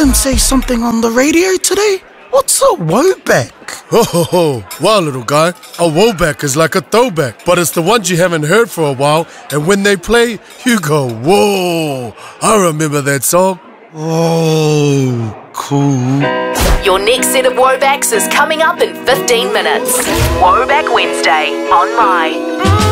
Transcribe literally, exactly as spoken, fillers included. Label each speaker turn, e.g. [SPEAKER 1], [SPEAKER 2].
[SPEAKER 1] them say something on the radio today. What's a woback?
[SPEAKER 2] Ho ho ho, wow little guy, a woback is like a throwback, but it's the ones you haven't heard for a while, and when they play, you go, whoa, I remember that song.
[SPEAKER 1] Oh, cool.
[SPEAKER 3] Your next set of Wobacks is coming up in fifteen minutes. Woback Wednesday on My.